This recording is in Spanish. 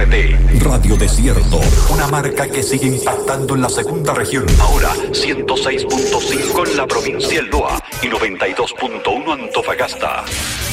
RD. Radio Desierto, una marca que sigue impactando en la segunda región. Ahora 106.5 en la provincia del Loa y 92.1 Antofagasta.